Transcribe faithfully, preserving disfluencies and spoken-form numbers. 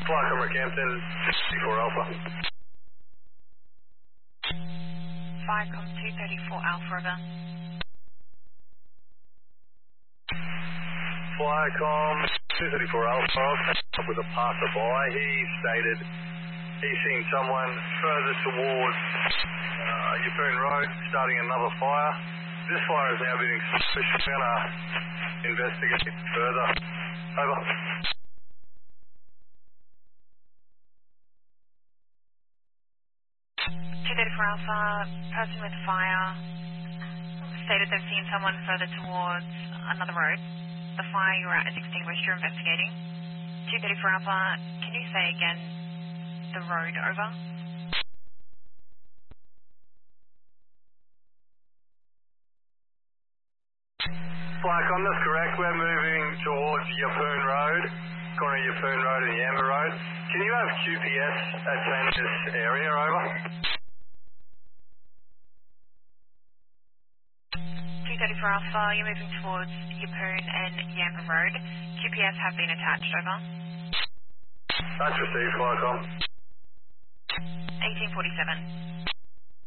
Flycom Rockhampton, sixty-four Alpha. Flycom two thirty-four Alpha, over. Flycom two thirty-four Alpha, up with a passerby. He stated he's seen someone further towards uh, Yeppoon Road starting another fire. This fire is now being suspicious. We're going to investigate further. Over. two thirty-four Alpha, person with fire stated they've seen someone further towards another road. The fire you're at is extinguished. You're investigating. two thirty-four Alpha, can you say again the road, over? Flycom, that's correct. We're moving towards Yeppoon Road, corner of Yeppoon Road and Yamba Road. Can you have Q P S attend this area, over? two thirty-four Alpha, you're moving towards Yeppoon and Yamba Road. Q P S have been attached, over. That's received, Flycom. eighteen forty-seven.